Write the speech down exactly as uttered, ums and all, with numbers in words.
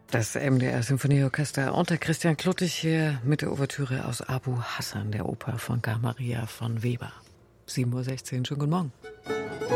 Das M D R-Symphonieorchester unter Christian Kluttig hier mit der Ouvertüre aus Abu Hassan, der Oper von Gar Maria von Weber. sieben Uhr sechzehn, schönen guten Morgen.